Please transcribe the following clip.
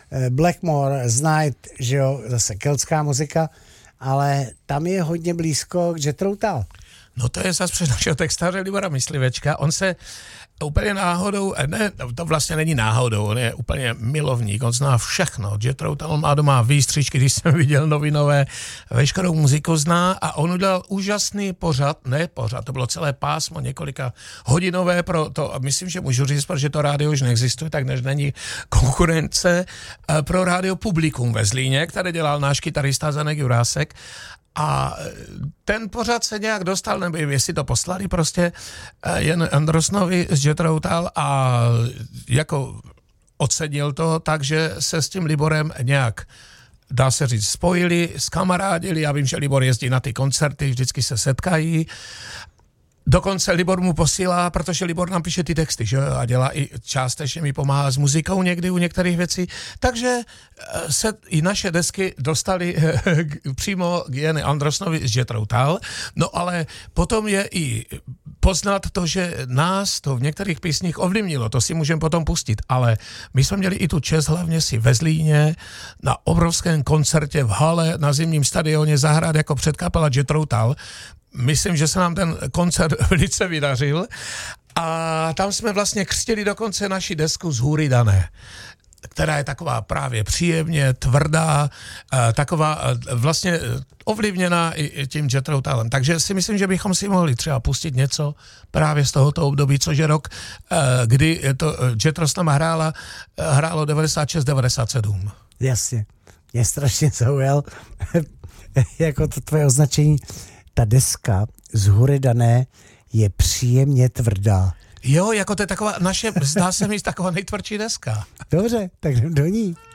Blackmore, Night, že jo, zase keltská muzika, ale tam je hodně blízko k Jethro Tull. No to je zase před našeho textaře Libora Myslivečka. On se úplně náhodou, ne, to vlastně není náhodou, on je úplně milovník, on zná všechno. Jethro Tull má doma výstřičky, když jsem viděl novinové, veškerou muziku zná a on udělal úžasný pořad, to bylo celé pásmo, několika hodinové pro to, a myslím, že můžu říct, protože to rádio už neexistuje, tak než není konkurence pro rádio Publikum ve Zlíně, které dělal náš kytarista Zenek Jurásek. A ten pořad se nějak dostal, nebo jestli to poslali prostě jen Andersonovi z Jethro Tull a jako ocenil to, takže se s tím Liborem nějak, dá se říct, spojili, zkamarádili. Já vím, že Libor jezdí na ty koncerty, vždycky se setkají. Dokonce Libor mu posílá, protože Libor nám píše ty texty, že a dělá i částečně mi pomáhá s muzikou někdy u některých věcí, takže se i naše desky dostaly přímo k Janu Andersonovi z Jethro Tull, no ale potom je i poznat to, že nás to v některých písních ovlivnilo, to si můžeme potom pustit, ale my jsme měli i tu čest hlavně si ve Zlíně na obrovském koncertě v hale na zimním stadioně zahrát jako předkapela Jethro Tull. Myslím, že se nám ten koncert velice vydařil a tam jsme vlastně křtili dokonce naši desku Z hůry dané, která je taková právě příjemně tvrdá, taková vlastně ovlivněná i tím Jethro Tullem. Takže si myslím, že bychom si mohli třeba pustit něco právě z tohoto období, což je rok, kdy to Jethro s náma hrálo 96-97. Jasně, mě strašně zaujal jako to tvoje označení. Ta deska Z hůry dané je příjemně tvrdá. Jo, jako to je taková naše, zdá se mi, taková nejtvrdší deska. Dobře, tak jdem do ní.